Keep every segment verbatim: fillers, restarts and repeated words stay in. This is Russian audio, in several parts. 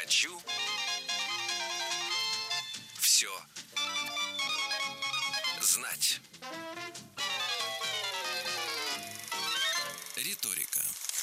Хочу все знать. Риторика.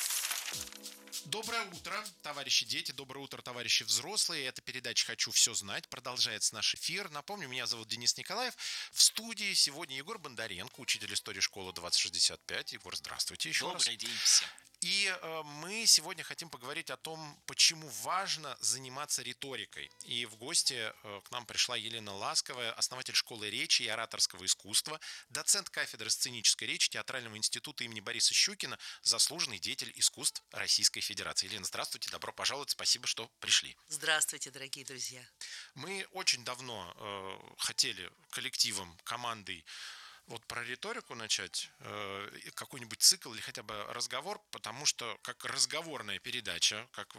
Доброе утро, товарищи дети, доброе утро, товарищи взрослые. Это передача «Хочу все знать». Продолжается наш эфир. Напомню, меня зовут Денис Николаев. В студии сегодня Егор Бондаренко, учитель истории школы двадцать шестьдесят пять. Егор, здравствуйте еще Добрый раз. Добрый день всем. И э, мы сегодня хотим поговорить о том, почему важно заниматься риторикой. И в гости э, к нам пришла Елена Ласковая, основатель школы речи и ораторского искусства, доцент кафедры сценической речи Театрального института имени Бориса Щукина, заслуженный деятель искусств Российской Федерации. Елена, здравствуйте, добро пожаловать, спасибо, что пришли. Здравствуйте, дорогие друзья. Мы очень давно э, хотели коллективом, командой вот про риторику начать, э, какой-нибудь цикл или хотя бы разговор, потому что как разговорная передача, как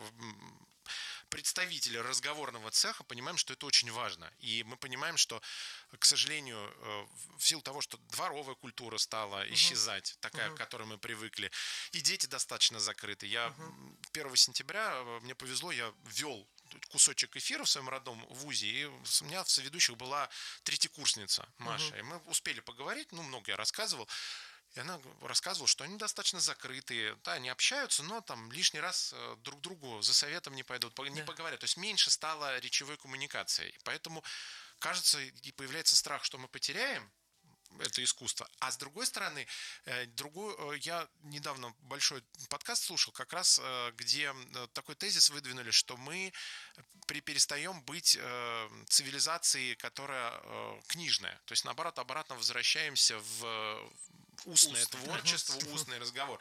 представители разговорного цеха понимаем, что это очень важно. И мы понимаем, что, к сожалению, э, в силу того, что дворовая культура стала uh-huh. исчезать, такая, uh-huh. к которой мы привыкли, и дети достаточно закрыты. Я uh-huh. первого сентября, мне повезло, я вел кусочек эфира в своем родном вузе, и у меня в соведущих была третьекурсница Маша, uh-huh. и мы успели поговорить, ну, много я рассказывал, и она рассказывала, что они достаточно закрытые, да, они общаются, но там лишний раз друг другу за советом не пойдут, не yeah. поговорят, то есть меньше стало речевой коммуникации, и поэтому, кажется, и появляется страх, что мы потеряем это искусство. А с другой стороны, другой, я недавно большой подкаст слушал, как раз где такой тезис выдвинули, что мы перестаем быть цивилизацией, которая книжная. То есть, наоборот, обратно возвращаемся в устное Устный. творчество, устный разговор.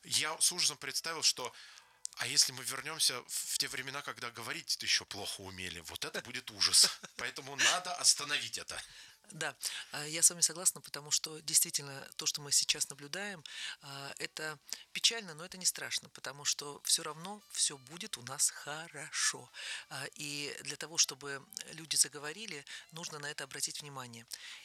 Я с ужасом представил, что а если мы вернемся в те времена, когда говорить-то еще плохо умели, вот это будет ужас. Поэтому надо остановить это. Да, я с вами согласна, потому что действительно то, что мы сейчас наблюдаем, это печально, но это не страшно, потому что все равно все будет у нас хорошо. И для того, чтобы люди заговорили, нужно на это обратить внимание.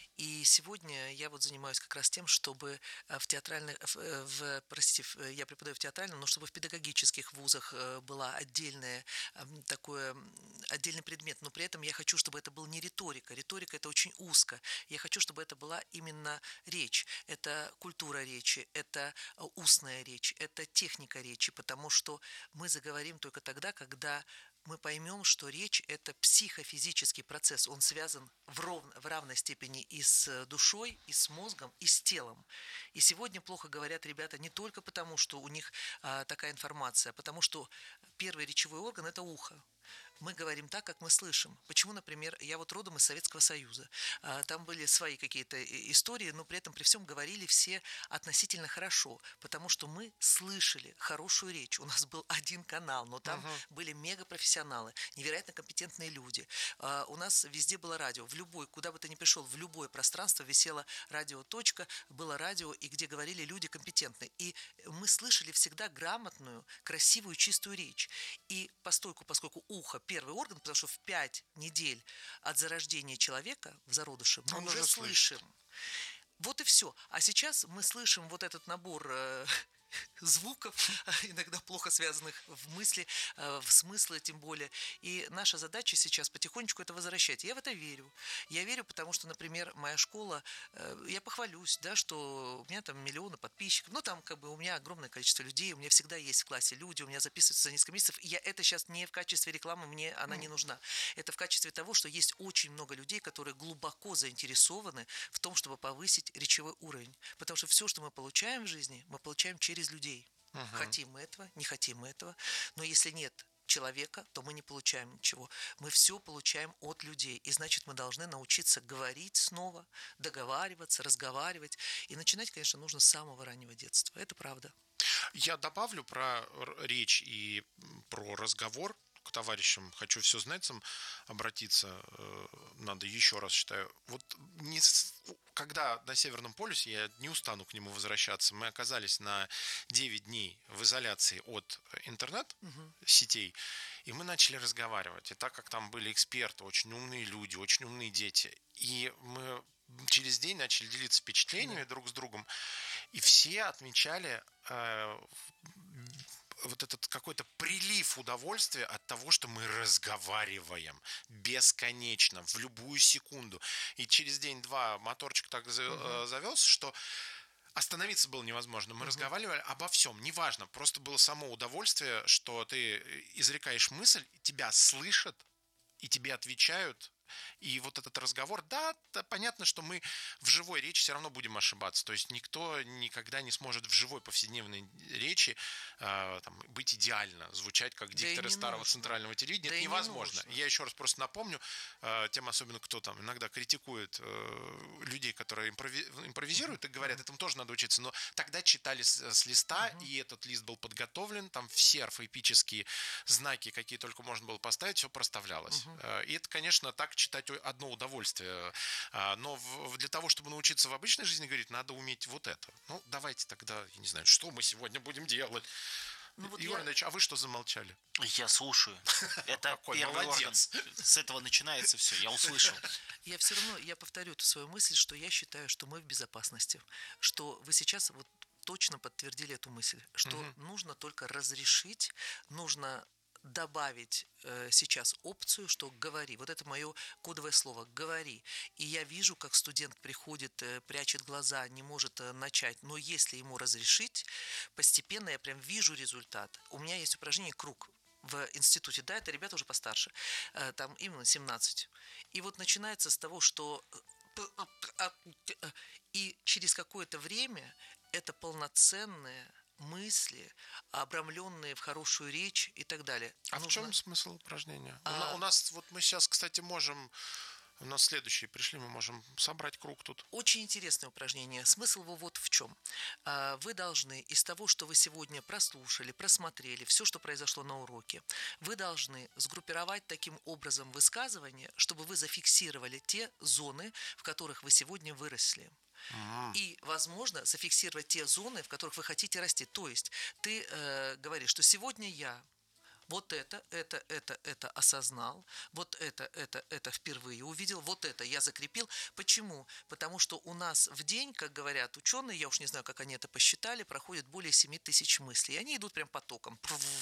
И сегодня я вот занимаюсь как раз тем, чтобы в театральных, в, простите, я преподаю в театральном, но чтобы в педагогических вузах была отдельная такой отдельный предмет, но при этом я хочу, чтобы это был не риторика. Риторика – это очень узко. Я хочу, чтобы это была именно речь. Это культура речи, это устная речь, это техника речи, потому что мы заговорим только тогда, когда мы поймем, что речь – это психофизический процесс. Он связан в, ров... в равной степени и с душой, и с мозгом, и с телом. И сегодня плохо говорят ребята не только потому, что у них а, такая информация, а потому что первый речевой орган – это ухо. Мы говорим так, как мы слышим. Почему, например, я вот родом из Советского Союза. Там были свои какие-то истории, но при этом при всем говорили все относительно хорошо, потому что мы слышали хорошую речь. У нас был один канал, но там uh-huh. были мегапрофессионалы, невероятно компетентные люди. У нас везде было радио. В любой, куда бы ты ни пришел, в любое пространство висела радиоточка, было радио, и где говорили люди компетентные. И мы слышали всегда грамотную, красивую, чистую речь. И постольку, поскольку ухо первый орган, потому что в пять недель от зарождения человека в зародыше мы Он уже, уже слышим. Слышит. Вот и все. А сейчас мы слышим вот этот набор э, звуков, иногда плохо связанных в мысли, в смысле тем более. И наша задача сейчас потихонечку это возвращать. Я в это верю. Я верю, потому что, например, моя школа, я похвалюсь, да, что у меня там миллионы подписчиков, ну там как бы у меня огромное количество людей, у меня всегда есть в классе люди, у меня записываются за несколько месяцев. И я это сейчас не в качестве рекламы, мне она не нужна. Это в качестве того, что есть очень много людей, которые глубоко заинтересованы в том, чтобы повысить речевой уровень. Потому что все, что мы получаем в жизни, мы получаем через людей. Uh-huh. Хотим мы этого, не хотим мы этого. Но если нет человека, то мы не получаем ничего. Мы все получаем от людей. И значит, мы должны научиться говорить снова, договариваться, разговаривать. И начинать, конечно, нужно с самого раннего детства. Это правда. Я добавлю про речь и про разговор. К товарищам «Хочу все знать» обратиться надо еще раз, считаю. Вот не, когда на Северном полюсе, я не устану к нему возвращаться, мы оказались на девять дней в изоляции от интернет-сетей, угу. и мы начали разговаривать. И так как там были эксперты, очень умные люди, очень умные дети, и мы через день начали делиться впечатлениями да. друг с другом, и все отмечали э, вот этот какой-то прилив удовольствия от того, что мы разговариваем бесконечно, в любую секунду. И через день-два моторчик так Мгм. завелся, что остановиться было невозможно. Мы Мгм. разговаривали обо всем, неважно. Просто было само удовольствие, что ты изрекаешь мысль, тебя слышат, и тебе отвечают. И вот этот разговор, да, да, понятно, что мы в живой речи все равно будем ошибаться. То есть никто никогда не сможет в живой повседневной речи э, там, быть идеально, звучать как Да и дикторы не старого нужно. центрального телевидения. Да Это и не невозможно. нужно. Я еще раз просто напомню, э, тем особенно, кто там иногда критикует э, людей, которые импрови- импровизируют и говорят, этому тоже надо учиться. Но тогда читали с, с листа, Мгм. и этот лист был подготовлен, там все орфоэпические знаки, какие только можно было поставить, все проставлялось. Мгм. Э, И это, конечно, так читать одно удовольствие. А, Но в- для того, чтобы научиться в обычной жизни говорить, надо уметь вот это. Ну, давайте тогда, я не знаю, что мы сегодня будем делать. Ну вот Егор я, Андреевич, а вы что замолчали? Я слушаю. Это Какой первый орган. молодец. С этого начинается все. Я услышал. я все равно, я повторю эту свою мысль, что я считаю, что мы в безопасности, что вы сейчас вот точно подтвердили эту мысль, что Мгм. нужно только разрешить, нужно добавить э, сейчас опцию, что говори. Вот это мое кодовое слово «говори». И я вижу, как студент приходит, э, прячет глаза, не может э, начать. Но если ему разрешить, постепенно я прям вижу результат. У меня есть упражнение «Круг» в институте, да, это ребята уже постарше, э, там именно семнадцать. И вот начинается с того, что и через какое-то время это полноценные мысли, обрамленные в хорошую речь и так далее. А в Нужно чем смысл упражнения? У, на- а, у нас, вот мы сейчас, кстати, можем, у нас следующие пришли, мы можем собрать круг тут. очень интересное упражнение. Смысл его вот в чем. А, Вы должны из того, что вы сегодня прослушали, просмотрели, все, что произошло на уроке, вы должны сгруппировать таким образом высказывания, чтобы вы зафиксировали те зоны, в которых вы сегодня выросли. М. И, возможно, зафиксировать те зоны, в которых вы хотите расти. То есть ты э, говоришь, что сегодня я вот это, это, это, это осознал, вот это, это, это впервые увидел, вот это я закрепил. Почему? Потому что у нас в день, как говорят ученые, я уж не знаю, как они это посчитали, проходит более семи тысяч мыслей. И они идут прям потоком.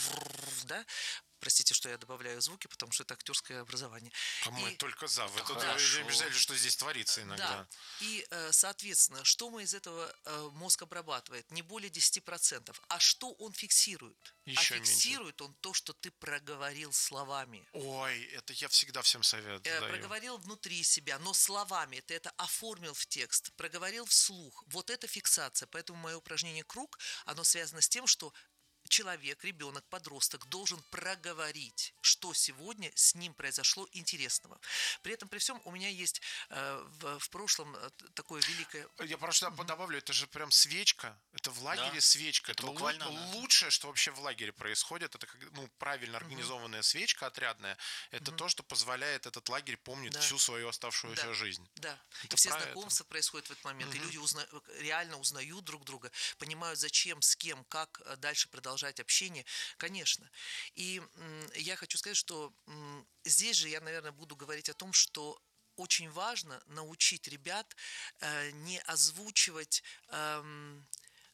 Да? Простите, что я добавляю звуки, потому что это актерское образование. А мы И только за. Вы Это тут хорошо. не представляете, что здесь творится иногда. да, и, э, соответственно, что мы из этого э, мозг обрабатывает? Не более десяти процентов. А что он фиксирует? Еще а меньше. фиксирует он то, что ты проговорил словами. Ой, это я всегда всем совет Э, даю. Проговорил внутри себя, но словами ты это оформил в текст, проговорил вслух. Вот это фиксация. Поэтому мое упражнение «Круг», оно связано с тем, что человек, ребенок, подросток должен проговорить, что сегодня с ним произошло интересного. При этом, при всем, у меня есть э, в, в прошлом э, такое великое... Я просто mm-hmm. добавлю, это же прям свечка. Это в лагере Да, свечка. это Это буквально лу- она. лучшее, что вообще в лагере происходит. Это как, ну, правильно организованная mm-hmm. свечка отрядная. Это mm-hmm. то, что позволяет этот лагерь помнить Да. всю свою оставшуюся Да. жизнь. Да. Это И все про знакомства это. происходят в этот момент. Mm-hmm. И люди узна... реально узнают друг друга, понимают, зачем, с кем, как дальше продолжать общение. Конечно. И м, я хочу сказать, что м, здесь же я, наверное, буду говорить о том, что очень важно научить ребят э, не озвучивать эм,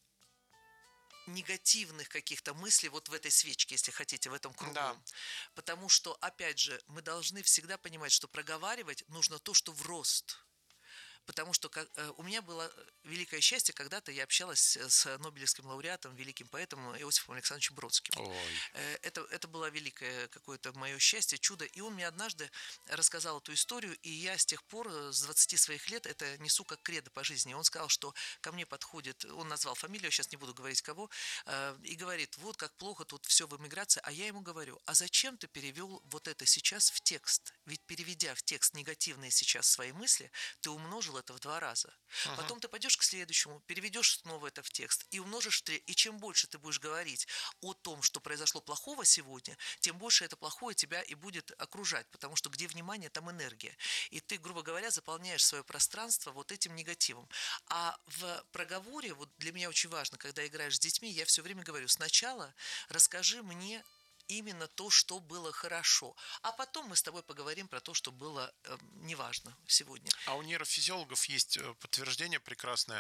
негативных каких-то мыслей вот в этой свечке, если хотите, в этом кругу. Да. Потому что, опять же, мы должны всегда понимать, что проговаривать нужно то, что в рост. Потому что как, э, у меня было великое счастье, когда-то я общалась с Нобелевским лауреатом, великим поэтом Иосифом Александровичем Бродским. Ой. Э, это, это было великое какое-то мое счастье, чудо. И он мне однажды рассказал эту историю, и я с тех пор, с двадцати своих лет, это несу как кредо по жизни. Он сказал, что ко мне подходит, он назвал фамилию, сейчас не буду говорить кого, э, и говорит, вот как плохо тут все в эмиграции. А я ему говорю, а зачем ты перевел вот это сейчас в текст? Ведь переведя в текст негативные сейчас свои мысли, ты умножил это в два раза. Uh-huh. Потом ты пойдешь к следующему, переведешь снова это в текст и умножишь в три. И чем больше ты будешь говорить о том, что произошло плохого сегодня, тем больше это плохое тебя и будет окружать. Потому что где внимание, там энергия. И ты, грубо говоря, заполняешь свое пространство вот этим негативом. А в проговоре, вот для меня очень важно, когда играешь с детьми, я все время говорю, сначала расскажи мне именно то, что было хорошо. А потом мы с тобой поговорим про то, что было э, неважно сегодня. А у нейрофизиологов есть подтверждение прекрасное.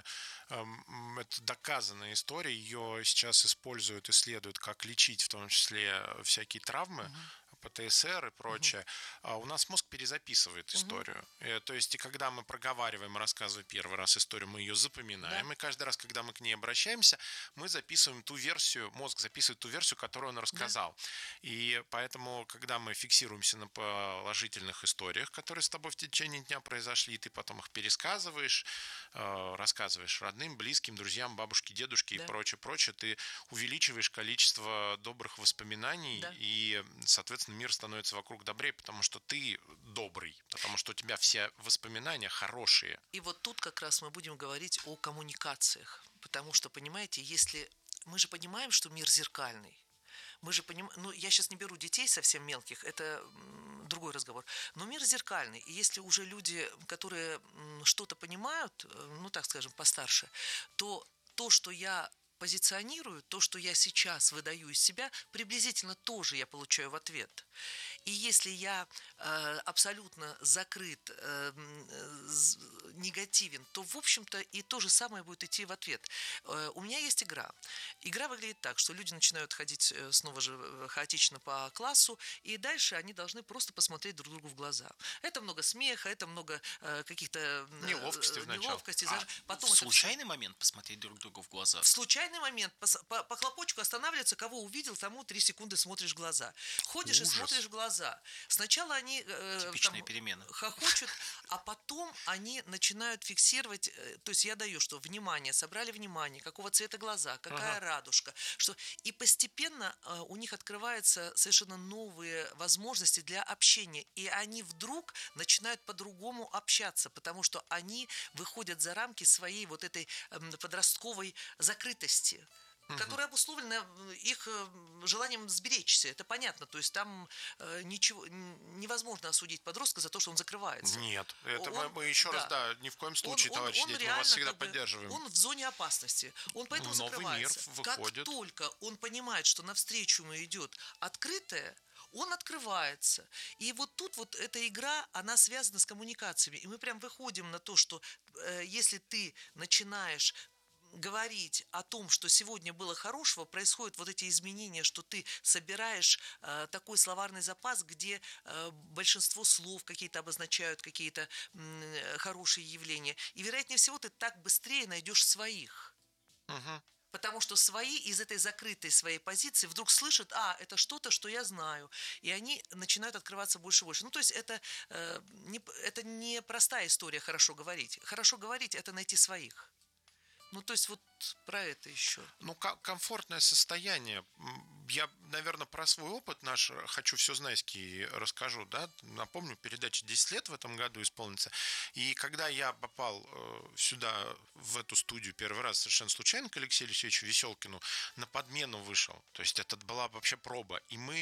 Это доказанная история. Ее сейчас используют, исследуют, как лечить, в том числе всякие травмы. Угу. ПТСР и прочее, uh-huh. а у нас мозг перезаписывает историю. Uh-huh. То есть, и когда мы проговариваем, рассказываем первый раз историю, мы ее запоминаем, да. И каждый раз, когда мы к ней обращаемся, мы записываем ту версию, мозг записывает ту версию, которую он рассказал. Да. И поэтому, когда мы фиксируемся на положительных историях, которые с тобой в течение дня произошли, ты потом их пересказываешь, рассказываешь родным, близким, друзьям, бабушке, дедушке, да. И прочее, прочее, ты увеличиваешь количество добрых воспоминаний, да. И, соответственно, мир становится вокруг добрее, потому что ты добрый, потому что у тебя все воспоминания хорошие. И вот тут как раз мы будем говорить о коммуникациях, потому что, понимаете, если мы же понимаем, что мир зеркальный, мы же понимаем, ну, я сейчас не беру детей совсем мелких, это другой разговор, но мир зеркальный, и если уже люди, которые что-то понимают, ну, так скажем, постарше, то то, что я позиционирую, то, что я сейчас выдаю из себя, приблизительно тоже я получаю в ответ. И если я э, абсолютно закрыт, э, э, негативен, то, в общем-то, и то же самое будет идти в ответ. Э, у меня есть игра. Игра выглядит так, что люди начинают ходить снова же хаотично по классу, и дальше они должны просто посмотреть друг другу в глаза. Это много смеха, это много э, каких-то э, неловкости. неловкости. А потом в случайный это... момент посмотреть друг другу в глаза? В случайный момент по, по, по хлопочку останавливается, кого увидел, тому три секунды смотришь в глаза. Ходишь Ужас. И смотришь в глаза. Сначала они э, Типичные перемены. Хохочут, а потом они начинают фиксировать, э, то есть я даю, что внимание, собрали внимание, какого цвета глаза, какая ага. радужка, что и постепенно э, у них открываются совершенно новые возможности для общения, и они вдруг начинают по-другому общаться, потому что они выходят за рамки своей вот этой э, подростковой закрытости, которая обусловлена их желанием сберечься. Это понятно. То есть там э, ничего невозможно осудить подростка за то, что он закрывается. Нет. Это он, мы еще да. раз, да, ни в коем случае, он, товарищи, он, он дети, мы вас всегда как бы, поддерживаем. Он в зоне опасности. Он поэтому Новый закрывается. Мир выходит. Как только он понимает, что навстречу ему идет открытое, он открывается. И вот тут вот эта игра, она связана с коммуникациями. И мы прям выходим на то, что э, если ты начинаешь говорить о том, что сегодня было хорошего, происходят вот эти изменения, что ты собираешь э, такой словарный запас, где э, большинство слов какие-то обозначают какие-то э, хорошие явления. И, вероятнее всего, ты так быстрее найдешь своих. Угу. Потому что свои из этой закрытой своей позиции вдруг слышат, а, это что-то, что я знаю. И они начинают открываться больше и больше. Ну, то есть это, э, не, это не простая история хорошо говорить. Хорошо говорить – это найти своих. Ну, то есть вот про это еще. Ну, комфортное состояние. Я, наверное, про свой опыт наш «Хочу все знайский» расскажу, да. Напомню, передача десять лет в этом году исполнится. И когда я попал сюда, в эту студию первый раз совершенно случайно к Алексею Алексеевичу Веселкину, на подмену вышел. То есть это была вообще проба. И мы...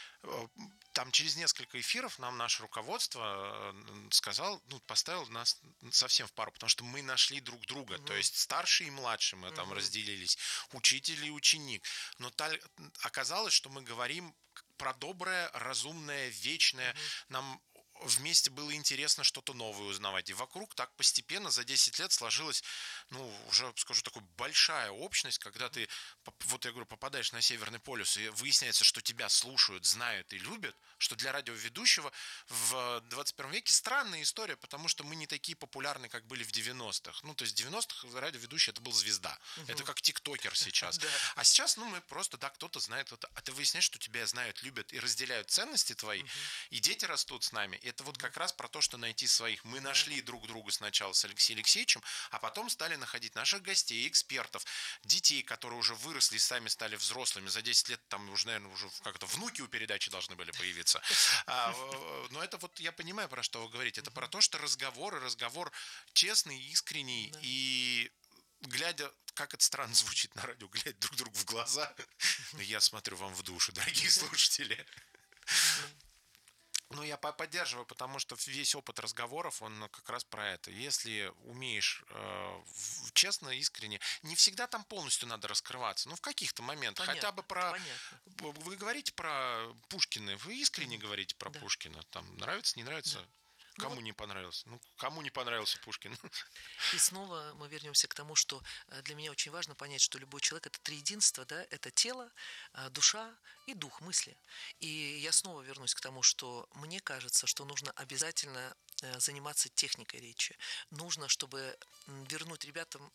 Там через несколько эфиров нам наше руководство сказал, ну, поставил нас совсем в пару, потому что мы нашли друг друга. Uh-huh. То есть старший и младший мы uh-huh. там разделились, учитель и ученик. Но та, оказалось, что мы говорим про доброе, разумное, вечное. Uh-huh. Нам вместе было интересно что-то новое узнавать. И вокруг так постепенно за десять лет сложилась, ну, уже, скажу, такая большая общность, когда ты, вот я говорю, попадаешь на Северный полюс, и выясняется, что тебя слушают, знают и любят, что для радиоведущего в двадцать первом веке странная история, потому что мы не такие популярны, как были в девяностых. Ну, то есть в девяностых радиоведущий это был звезда. Угу. Это как тиктокер сейчас. Да. А сейчас, ну, мы просто, да, кто-то знает, кто-то, а ты выясняешь, что тебя знают, любят и разделяют ценности твои, угу. и дети растут с нами. Это вот как раз про то, что найти своих. Мы нашли друг друга сначала с Алексеем Алексеевичем, а потом стали находить наших гостей, экспертов, детей, которые уже выросли и сами стали взрослыми. За десять лет там уже, наверное, уже как-то внуки у передачи должны были появиться. А, но это вот, я понимаю, про что вы говорите. Это про то, что разговор, и разговор честный, искренний, да. И глядя, как это странно звучит на радио, глядя друг другу в глаза, я смотрю вам в душу, дорогие слушатели. Ну, я по- поддерживаю, потому что весь опыт разговоров, он как раз про это. Если умеешь э, в- честно, искренне, не всегда там полностью надо раскрываться, но в каких-то моментах. Понятно, Хотя бы про... понятно. Вы говорите про Пушкина, вы искренне Мгм. говорите про Да. Пушкина. Там нравится, не нравится? Да. Ну Кому вот. не понравился? Ну, кому не понравился Пушкин? И снова мы вернемся к тому, что э, для меня очень важно понять, что любой человек это триединство, да, это тело, э, душа и дух, мысли. И я снова вернусь к тому, что мне кажется, что нужно обязательно э, заниматься техникой речи. Нужно, чтобы м, вернуть ребятам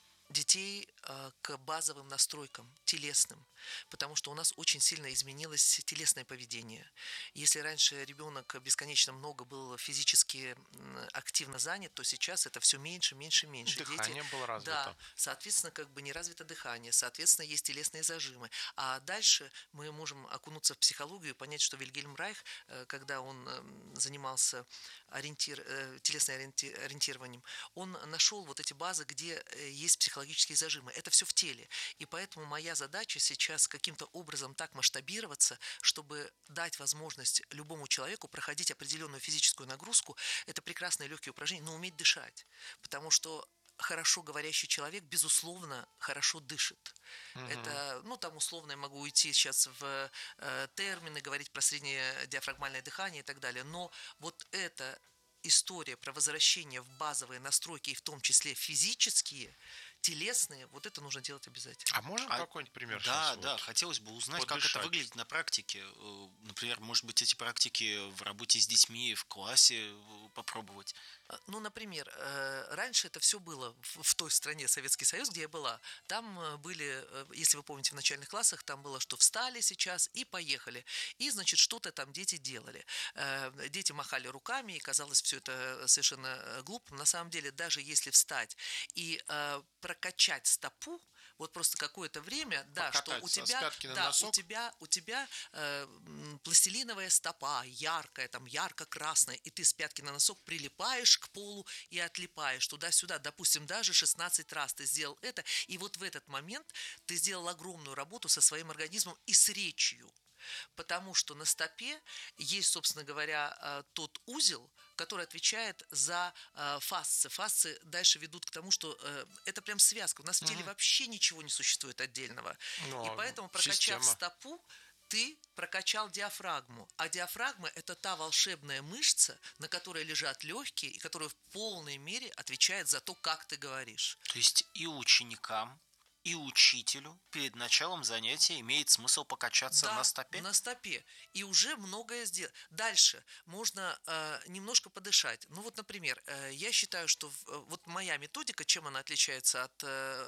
детей э, к базовым настройкам, телесным, потому что у нас очень сильно изменилось телесное поведение. Если раньше ребенок бесконечно много был физически м, активно занят, то сейчас это все меньше, меньше, меньше. Дыхание было Да, развито. соответственно, как бы не развито дыхание, соответственно, есть телесные зажимы. А дальше мы можем окунуться в психологию и понять, что Вильгельм Райх, э, когда он э, занимался ориентир, э, телесным ориенти- ориентированием, он нашел вот эти базы, где э, есть психологические зажимы. Это все в теле. И поэтому моя задача сейчас каким-то образом так масштабироваться, чтобы дать возможность любому человеку проходить определенную физическую нагрузку. Это прекрасные легкие упражнения, но уметь дышать. Потому что хорошо говорящий человек, безусловно, хорошо дышит. Мгм. Это, ну, там условно я могу уйти сейчас в э, термины, говорить про среднее диафрагмальное дыхание и так далее. Но вот эта история про возвращение в базовые настройки, и в том числе физические, телесные, вот это нужно делать обязательно. А можем А, какой-нибудь пример Да, сейчас? да, вот? хотелось бы узнать, как это подышать. выглядит на практике. Э, Например, может быть, эти практики в работе с детьми, в классе э, попробовать. А, Ну, например, э, раньше это все было в, в той стране, Советский Союз, где я была. Там э, были, э, если вы помните, в начальных классах, там было, что встали сейчас и поехали. И, значит, что-то там дети делали. Э, Дети махали руками, и казалось все это совершенно э, глупым. На самом деле, даже если встать и э, прокачать стопу, вот просто какое-то время, да, что Покатать у со- с тебя, пятки на да, у носок? тебя, у тебя э, м, пластилиновая стопа, яркая, там, ярко-красная, и ты с пятки на носок прилипаешь к полу и отлипаешь туда-сюда. Допустим, даже шестнадцать раз ты сделал это, и вот в этот момент ты сделал огромную работу со своим организмом и с речью. Потому что на стопе есть, собственно говоря, э, тот узел, который отвечает за э, фасции. Фасции дальше ведут к тому, что э, это прям связка. У нас в теле Мгм. вообще ничего не существует отдельного. Ну, И а поэтому, прокачав система. стопу, ты прокачал диафрагму. А диафрагма – это та волшебная мышца, на которой лежат легкие, и которая в полной мере отвечает за то, как ты говоришь. То есть и ученикам, и учителю перед началом занятия имеет смысл покачаться Да, на стопе? на стопе. И уже многое сделать. Дальше можно э, немножко подышать. Ну вот, например, э, я считаю, что в- э, вот моя методика, чем она отличается от э,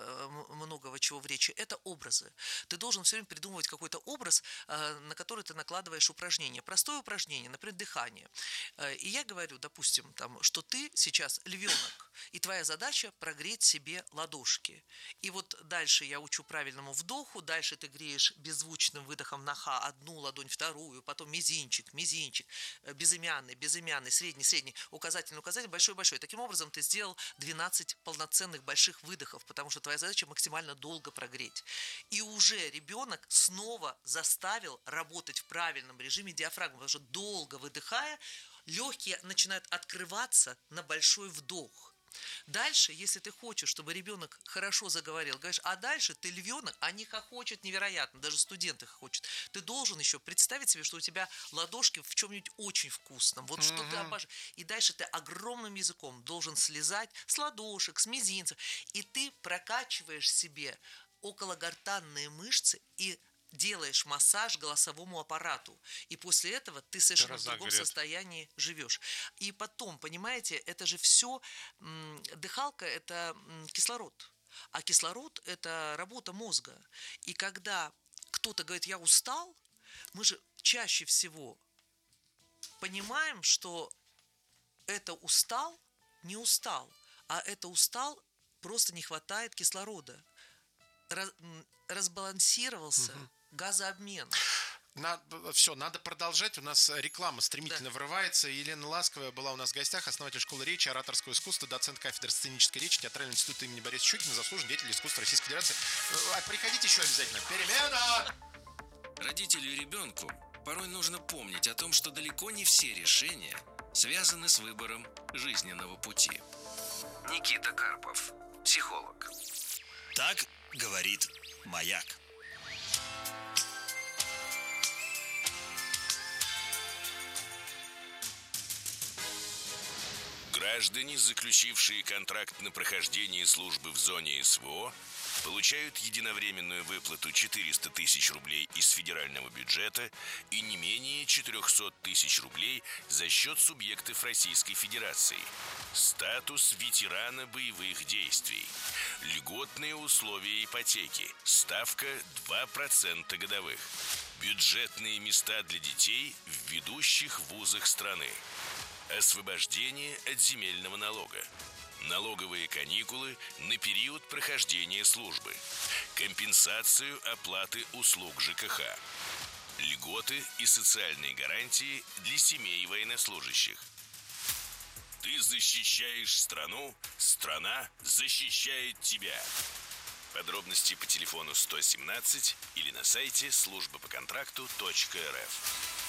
м- многого чего в речи, это образы. Ты должен все время придумывать какой-то образ, э, на который ты накладываешь упражнение. Простое упражнение, например, дыхание. Э, и я говорю, допустим, там, что ты сейчас львенок, и твоя задача прогреть себе ладошки. И вот дальше я учу правильному вдоху, дальше ты греешь беззвучным выдохом на ха одну ладонь, вторую, потом мизинчик, мизинчик, э, безымянный, безымянный, средний, средний, указательный, указательный, большой, большой. Таким образом ты сделал двенадцать полноценных больших выдохов, потому что твоя задача максимально долго прогреть. И уже ребенок снова заставил работать в правильном режиме диафрагму, потому что долго выдыхая, легкие начинают открываться на большой вдох. Дальше, если ты хочешь, чтобы ребенок хорошо заговорил, говоришь, а дальше ты львенок, они хохочут невероятно, даже студенты хохочут. Ты должен еще представить себе, что у тебя ладошки в чем-нибудь очень вкусном, вот что ты Мгм. обожаешь. И дальше ты огромным языком должен слезать с ладошек, с мизинцев, и ты прокачиваешь себе окологортанные мышцы и делаешь массаж голосовому аппарату. И после этого ты совершенно в другом разогрет. состоянии живешь. И потом, понимаете, это же все, дыхалка – это м, кислород. А кислород – это работа мозга. И когда кто-то говорит, я устал, мы же чаще всего понимаем, что это устал, не устал, а это устал, просто не хватает кислорода. Раз- м, разбалансировался Мгм. газообмен. Надо, все, надо продолжать. У нас реклама стремительно врывается. Елена Ласковая была у нас в гостях, основатель школы речи, ораторского искусства, доцент кафедры сценической речи, театрального института имени Бориса Щукина, заслуженный деятель искусства Российской Федерации. Э, Приходите еще обязательно. Перемена! Родителю и ребенку порой нужно помнить о том, что далеко не все решения связаны с выбором жизненного пути. Никита Карпов, психолог. Так говорит «Маяк». Граждане, заключившие контракт на прохождение службы в зоне СВО, получают единовременную выплату четыреста тысяч рублей из федерального бюджета и не менее четыреста тысяч рублей за счет субъектов Российской Федерации. Статус ветерана боевых действий. Льготные условия ипотеки. Ставка два процента годовых. Бюджетные места для детей в ведущих вузах страны. Освобождение от земельного налога. Налоговые каникулы на период прохождения службы. Компенсацию оплаты услуг ЖКХ. Льготы и социальные гарантии для семей военнослужащих. Ты защищаешь страну, страна защищает тебя. Подробности по телефону сто семнадцать или на сайте служба по контракту точка эр эф.